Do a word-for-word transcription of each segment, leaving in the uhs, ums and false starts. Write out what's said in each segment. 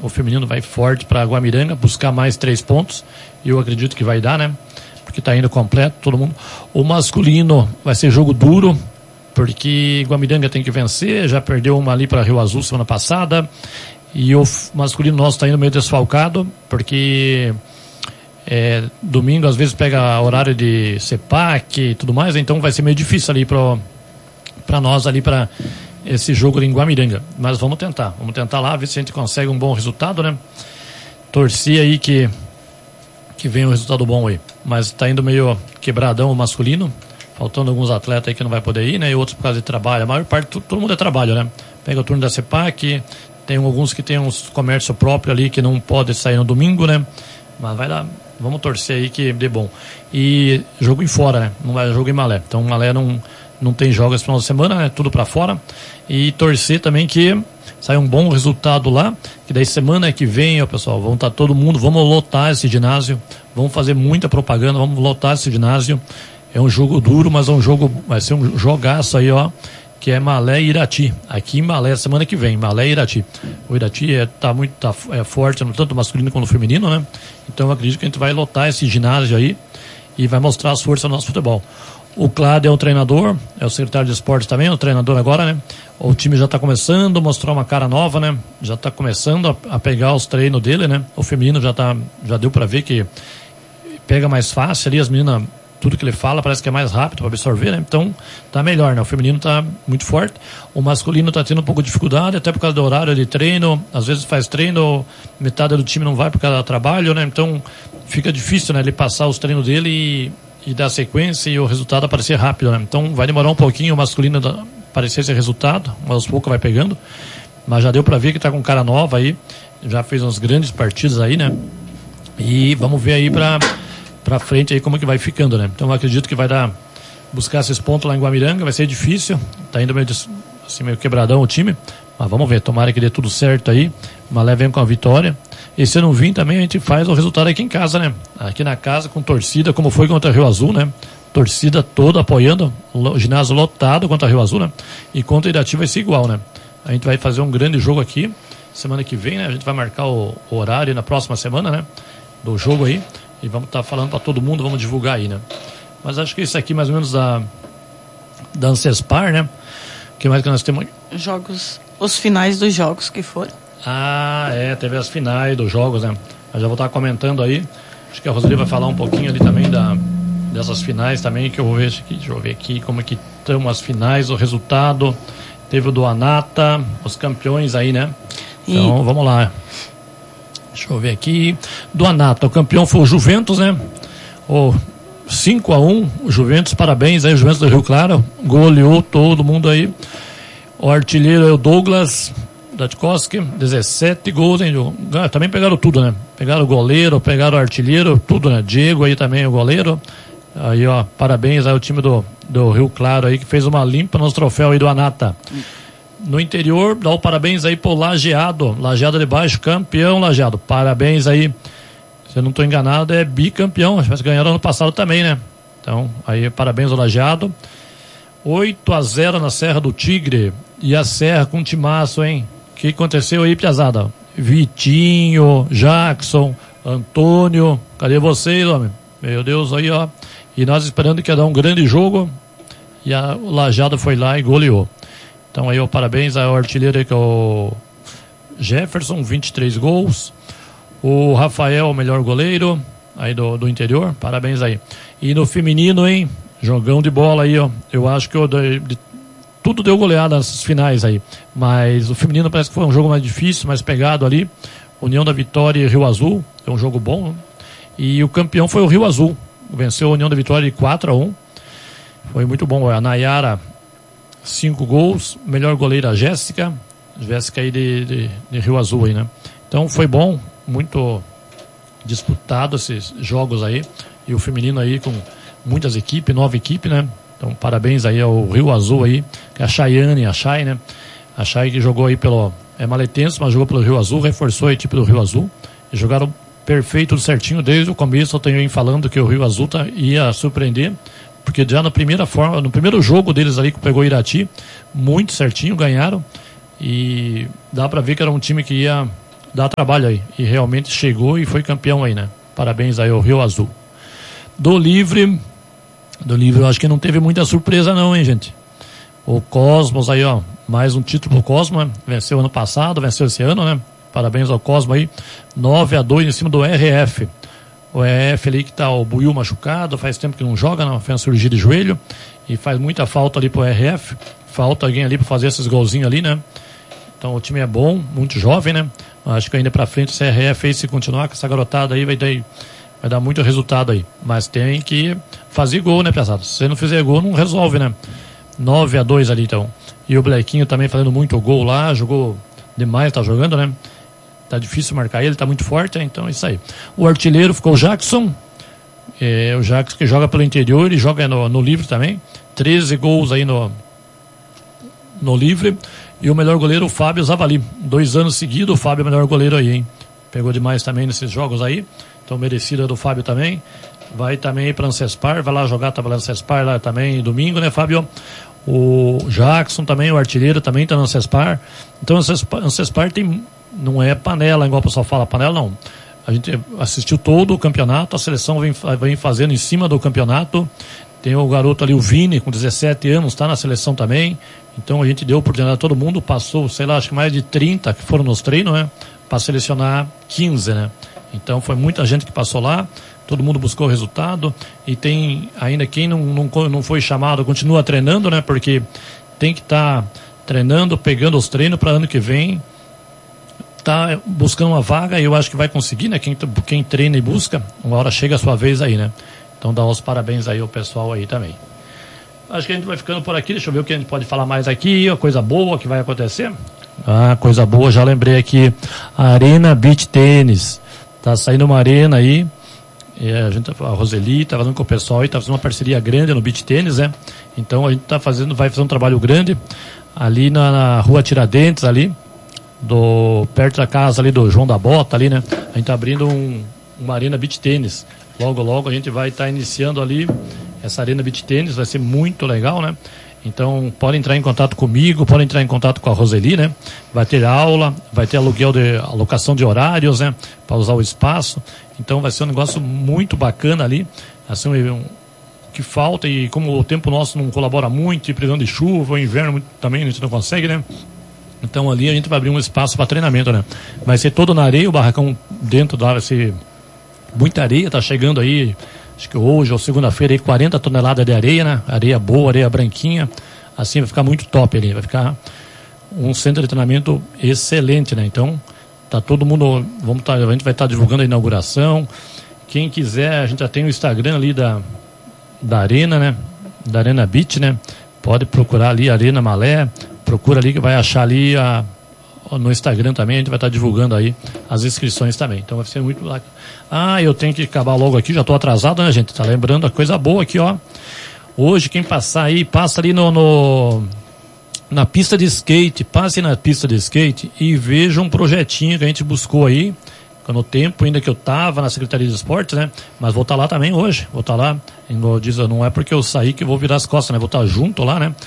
O feminino vai forte para Guamiranga, buscar mais três pontos. E eu acredito que vai dar, né? Porque tá indo completo, todo mundo. O masculino vai ser jogo duro, porque Guamiranga tem que vencer, já perdeu uma ali para Rio Azul semana passada. E o masculino nosso tá indo meio desfalcado, porque é, domingo às vezes pega horário de CEPAC e tudo mais, então vai ser meio difícil ali pro, pra nós ali para esse jogo ali em Guamiranga. Mas vamos tentar, vamos tentar lá, ver se a gente consegue um bom resultado, né? Torcer aí que, que venha um resultado bom aí. Mas tá indo meio quebradão o masculino, faltando alguns atletas aí que não vai poder ir, né? E outros por causa de trabalho. A maior parte, todo, todo mundo é trabalho, né? Pega o turno da CEPAC, tem alguns que tem uns comércio próprio ali que não pode sair no domingo, né? Mas vai lá, vamos torcer aí que dê bom. E jogo em fora, né? Não vai jogo em Malé. Então Malé não, não tem jogos esse final de semana, né? Tudo pra fora. E torcer também que saia um bom resultado lá, que daí semana que vem, ó, pessoal, vamos estar todo mundo, vamos lotar esse ginásio, vamos fazer muita propaganda, vamos lotar esse ginásio. É um jogo duro, mas é um jogo, vai ser um jogaço aí, ó, que é Malé e Irati. Aqui em Malé, semana que vem, Malé e Irati. O Irati é, tá muito tá, é forte, tanto masculino quanto feminino, né? Então eu acredito que a gente vai lotar esse ginásio aí e vai mostrar as forças do nosso futebol. O Cláudio é o treinador, é o secretário de esportes também, é o treinador agora, né? O time já está começando a mostrar uma cara nova, né? Já está começando a, a pegar os treinos dele, né? O feminino já tá, já deu para ver que pega mais fácil ali, as meninas, tudo que ele fala parece que é mais rápido para absorver, né? Então tá melhor, né? O feminino tá muito forte, o masculino tá tendo um pouco de dificuldade, até por causa do horário de treino, às vezes faz treino, metade do time não vai por causa do trabalho, né? Então fica difícil, né? Ele passar os treinos dele e e dar sequência e o resultado aparecer rápido, né? Então vai demorar um pouquinho o masculino aparecer esse resultado, mas aos poucos vai pegando, mas já deu para ver que tá com cara nova aí, já fez uns grandes partidos aí, né? E vamos ver aí pra, pra frente aí como que vai ficando, né? Então eu acredito que vai dar, buscar esses pontos lá em Guamiranga, vai ser difícil, tá indo meio, assim, meio quebradão o time, mas vamos ver, tomara que dê tudo certo aí, Malé vem com a vitória. E se eu não vir também, a gente faz o resultado aqui em casa, né? Aqui na casa, com torcida, como foi contra o Rio Azul, né? Torcida toda apoiando, o ginásio lotado contra o Rio Azul, né? E contra o Irati vai ser igual, né? A gente vai fazer um grande jogo aqui, semana que vem, né? A gente vai marcar o, o horário na próxima semana, né? Do jogo aí. E vamos estar tá falando para todo mundo, vamos divulgar aí, né? Mas acho que isso aqui mais ou menos da, da Ancespar, né? O que mais que nós temos? Jogos, os finais dos jogos que foram. Ah, é, teve as finais dos jogos, né? Eu já vou estar comentando aí. Acho que a Roseli vai falar um pouquinho ali também da, dessas finais também, que eu vou ver aqui, deixa eu ver aqui como é que estão as finais, o resultado. Teve o do Anata, os campeões aí, né? Então, e... vamos lá. Deixa eu ver aqui. Do Anata, o campeão foi o Juventus, né? O cinco a um, o Juventus, parabéns aí, o Juventus do Rio Claro. Goleou todo mundo aí. O artilheiro é o Douglas Datkowski, dezessete gols, hein? Também pegaram tudo, né? Pegaram o goleiro, pegaram o artilheiro, tudo, né? Diego aí também, o goleiro. Aí, ó, parabéns aí ao time do, do Rio Claro aí, que fez uma limpa nos troféus aí do Anata. No interior, dá o parabéns aí pro Lajeado, Lajeado de Baixo, campeão Lajeado. Parabéns aí, se eu não estou enganado, é bicampeão, acho que ganharam ano passado também, né? Então, aí, parabéns ao Lajeado. oito a zero na Serra do Tigre. E a Serra com timaço, hein? O que aconteceu aí, piazada? Vitinho, Jackson, Antônio, cadê vocês, homem? Meu Deus, aí, ó. E nós esperando que ia dar um grande jogo. E a, o Lajeado foi lá e goleou. Então aí, ó, parabéns ao artilheiro aí, que é o Jefferson, vinte e três gols. O Rafael, o melhor goleiro aí do, do interior. Parabéns aí. E no feminino, hein? Jogão de bola aí, ó. Eu acho que eu de, de, tudo deu goleada nas finais aí. Mas o feminino parece que foi um jogo mais difícil, mais pegado ali. União da Vitória e Rio Azul. É um jogo bom, né? E o campeão foi o Rio Azul. Venceu a União da Vitória de quatro a um. Foi muito bom. A Nayara, cinco gols. Melhor goleira, a Jéssica. Jéssica aí de, de, de Rio Azul aí, né? Então foi bom. Muito disputado esses jogos aí. E o feminino aí com muitas equipes, nova equipe, né? Então parabéns aí ao Rio Azul aí. Que é a Chayane, a Chay, né? A Chay que jogou aí pelo... É maletense, mas jogou pelo Rio Azul. Reforçou a equipe do Rio Azul. E jogaram perfeito, certinho, desde o começo. Eu tenho falando que o Rio Azul tá, ia surpreender, porque já na primeira forma, no primeiro jogo deles ali que pegou o Irati, muito certinho, ganharam, e dá pra ver que era um time que ia dá trabalho aí. E realmente chegou e foi campeão aí, né? Parabéns aí ao Rio Azul. Do Livre, do Livre eu acho que não teve muita surpresa não, hein, gente? O Cosmos aí, ó, mais um título do Cosmos, né? Venceu ano passado, venceu esse ano, né? Parabéns ao Cosmos aí, nove a dois em cima do R F. O R F ali que tá o Buiu machucado, faz tempo que não joga, não, fez uma cirurgia de joelho e faz muita falta ali pro R F. Falta alguém ali para fazer esses golzinhos ali, né? Então o time é bom, muito jovem, né? Acho que ainda pra frente o C R F aí, se continuar com essa garotada aí, vai dar, vai dar muito resultado aí. Mas tem que fazer gol, né, pesado? Se você não fizer gol, não resolve, né? nove a dois ali, então. E o Blequinho também fazendo muito gol lá, jogou demais, tá jogando, né? Tá difícil marcar ele, tá muito forte, né? Então é isso aí. O artilheiro ficou o Jackson, é, o Jackson que joga pelo interior e joga no, no Livre também. treze gols aí no, no Livre. E o melhor goleiro, o Fábio Zavali. Dois anos seguidos, o Fábio é o melhor goleiro aí, hein? Pegou demais também nesses jogos aí. Então merecido é do Fábio também. Vai também para Ancespar, vai lá jogar, tá para Ancespar lá também domingo, né, Fábio? O Jackson também, o artilheiro também tá no Ancespar. Então Ancespar, Ancespar tem, não é panela, igual o pessoal fala, panela não. A gente assistiu todo o campeonato, a seleção vem, vem fazendo em cima do campeonato. Tem o garoto ali, o Vini, com dezessete anos, está na seleção também. Então a gente deu oportunidade a todo mundo, passou, sei lá, acho que mais de trinta que foram nos treinos, né? Para selecionar quinze, né? Então foi muita gente que passou lá, todo mundo buscou o resultado. E tem ainda quem não, não, não foi chamado, continua treinando, né? Porque tem que estar tá treinando, pegando os treinos para ano que vem. Tá buscando uma vaga e eu acho que vai conseguir, né? Quem, quem treina e busca, uma hora chega a sua vez aí, né? Então dá os parabéns aí ao pessoal aí também. Acho que a gente vai ficando por aqui, deixa eu ver o que a gente pode falar mais aqui, a coisa boa que vai acontecer. Ah, coisa boa, já lembrei aqui, Arena Beach Tênis, tá saindo uma arena aí, e a gente, a Roseli tá falando com o pessoal e tá fazendo uma parceria grande no Beach Tênis, né? Então a gente tá fazendo, vai fazer um trabalho grande, ali na, na rua Tiradentes ali, do, perto da casa ali do João da Bota ali, né? A gente tá abrindo um, uma Arena Beach Tênis. Logo, logo a gente vai estar tá iniciando ali essa Arena Beach Tênis, vai ser muito legal, né? Então, podem entrar em contato comigo, podem entrar em contato com a Roseli, né? Vai ter aula, vai ter aluguel de alocação de horários, né? Para usar o espaço. Então, vai ser um negócio muito bacana ali. Assim, um, que falta, e como o tempo nosso não colabora muito, e precisando de chuva, o inverno muito, também a gente não consegue, né? Então, ali a gente vai abrir um espaço para treinamento, né? Vai ser todo na areia, o barracão dentro da área vai ser muita areia, tá chegando aí, acho que hoje ou segunda-feira aí, quarenta toneladas de areia, né? Areia boa, areia branquinha. Assim vai ficar muito top ali, vai ficar um centro de treinamento excelente, né? Então, tá todo mundo, vamos tá, a gente vai estar tá divulgando a inauguração. Quem quiser, a gente já tem o Instagram ali da, da Arena, né? Da Arena Beach, né? Pode procurar ali, Arena Malé, procura ali que vai achar ali a, no Instagram também, a gente vai estar tá divulgando aí as inscrições também. Então vai ser muito lá. Ah, eu tenho que acabar logo aqui, já estou atrasado, né, gente? Tá lembrando a coisa boa aqui, ó. Hoje, quem passar aí, passa ali no, no na pista de skate, passe na pista de skate e veja um projetinho que a gente buscou aí, no tempo ainda que eu tava na Secretaria de Esportes, né? Mas vou estar tá lá também hoje, vou estar tá lá, diz, não é porque eu saí que eu vou virar as costas, né? Vou estar tá junto lá, né?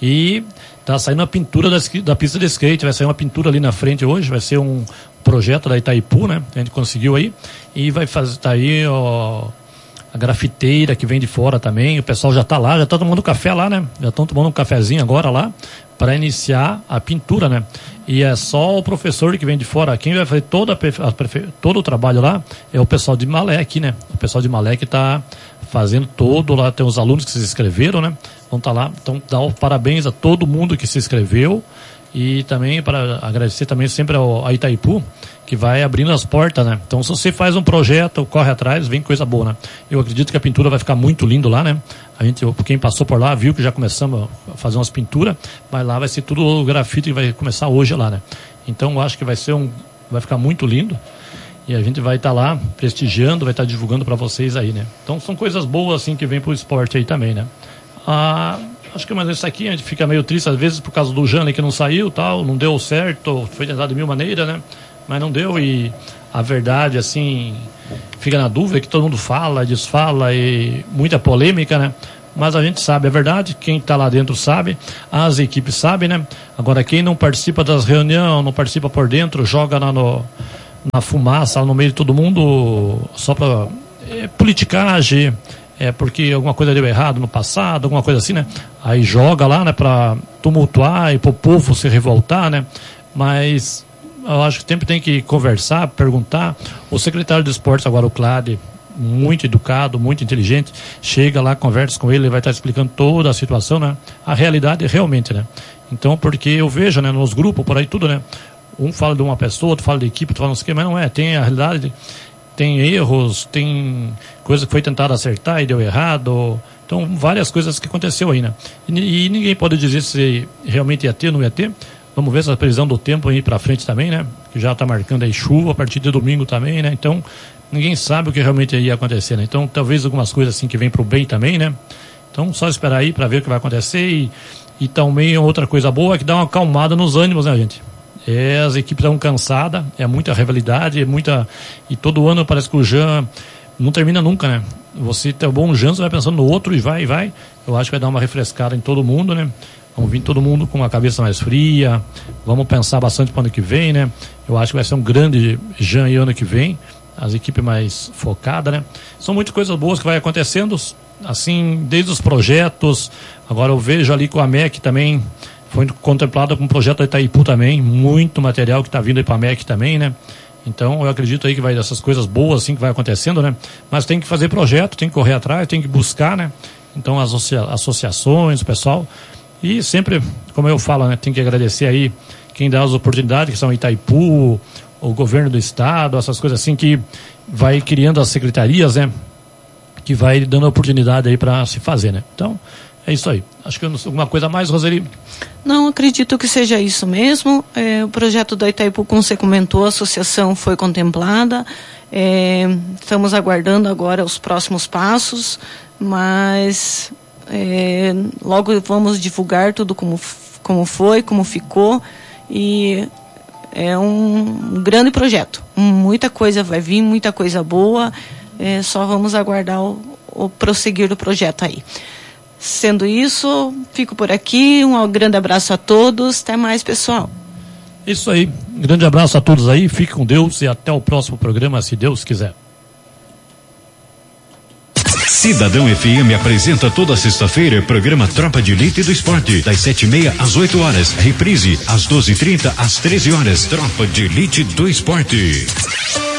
E tá saindo a pintura da, da pista de skate, vai sair uma pintura ali na frente hoje, vai ser um projeto da Itaipu, né? A gente conseguiu aí, e vai fazer, tá aí, ó, a grafiteira que vem de fora também, o pessoal já tá lá, já tá tomando café lá, né? Já estão tomando um cafezinho agora lá, para iniciar a pintura, né? E é só o professor que vem de fora. Quem vai fazer toda a prefe... todo o trabalho lá é o pessoal de Malé aqui, né? O pessoal de Malé que está fazendo todo lá. Tem os alunos que se inscreveram, né? Vão estar tá lá. Então, dá os parabéns a todo mundo que se inscreveu. E também para agradecer também sempre ao a Itaipu, que vai abrindo as portas, né? Então, se você faz um projeto, corre atrás, vem coisa boa, né? Eu acredito que a pintura vai ficar muito lindo lá, né? A gente, quem passou por lá, viu que já começamos a fazer umas pinturas, mas lá vai ser tudo o grafite que vai começar hoje lá, né? Então, eu acho que vai ser um, vai ficar muito lindo. E a gente vai estar tá lá prestigiando, vai estar tá divulgando para vocês aí, né? Então, são coisas boas, assim, que vem pro esporte aí também, né? Ah... Acho que mas isso aqui a gente fica meio triste às vezes por causa do Jânio que não saiu, tal, não deu certo, foi tentado de mil maneiras, né? Mas não deu, e a verdade, assim, fica na dúvida, que todo mundo fala, desfala, e muita polêmica, né? Mas a gente sabe a verdade, quem está lá dentro sabe, as equipes sabem, né? Agora, quem não participa das reuniões, não participa por dentro, joga lá no, na fumaça, no meio de todo mundo, só para é, politicagem, é porque alguma coisa deu errado no passado, alguma coisa assim, né? Aí joga lá, né, para tumultuar e para o povo se revoltar, né? Mas eu acho que sempre tem que conversar, perguntar. O secretário de esportes agora, o Clade, muito educado, muito inteligente, chega lá, conversa com ele, ele vai estar explicando toda a situação, né? A realidade realmente, né? Então, porque eu vejo, né, nos grupos, por aí tudo, né? Um fala de uma pessoa, outro fala de equipe, outro fala não sei o que, mas não é, tem a realidade, tem erros, tem coisa que foi tentada acertar e deu errado, então várias coisas que aconteceu aí, né? E, e ninguém pode dizer se realmente ia ter ou não ia ter. Vamos ver essa previsão do tempo aí pra frente também, né? Que já tá marcando aí chuva a partir de domingo também, né? Então, ninguém sabe o que realmente ia acontecer, né? Então, talvez algumas coisas assim que vem pro bem também, né? Então, só esperar aí para ver o que vai acontecer e, e também outra coisa boa é que dá uma acalmada nos ânimos, né, gente? É, as equipes estão cansadas, é muita rivalidade, é muita... E todo ano parece que o Jean não termina nunca, né? Você tem um bom Jean, você vai pensando no outro e vai, e vai. Eu acho que vai dar uma refrescada em todo mundo, né? Vamos vir todo mundo com a cabeça mais fria, vamos pensar bastante para o ano que vem, né? Eu acho que vai ser um grande Jean e ano que vem, as equipes mais focadas, né? São muitas coisas boas que vai acontecendo, assim, desde os projetos. Agora eu vejo ali com a M E C também, foi contemplada com o projeto da Itaipu também, muito material que está vindo aí para a M E C também, né? Então eu acredito aí que vai dessas coisas boas assim que vai acontecendo, né? Mas tem que fazer projeto, tem que correr atrás, tem que buscar, né? Então as associa- associações, o pessoal, e sempre, como eu falo, né? Tem que agradecer aí quem dá as oportunidades, que são Itaipu, o governo do estado, essas coisas assim que vai criando as secretarias, né? Que vai dando oportunidade aí para se fazer, né? Então, é isso aí. Acho que alguma coisa a mais, Roseli? Não, acredito que seja isso mesmo. É, o projeto da Itaipu, como você comentou, a associação foi contemplada. É, estamos aguardando agora os próximos passos, mas é, logo vamos divulgar tudo como, como foi, como ficou, e é um grande projeto. Muita coisa vai vir, muita coisa boa, é, só vamos aguardar o, o prosseguir do projeto aí. Sendo isso, fico por aqui, um grande abraço a todos, até mais, pessoal. Isso aí, um grande abraço a todos aí, fique com Deus e até o próximo programa, se Deus quiser. Cidadão F M apresenta toda sexta-feira o programa Tropa de Elite do Esporte, das sete e meia às oito horas. Reprise às doze e trinta às treze horas. Tropa de Elite do Esporte.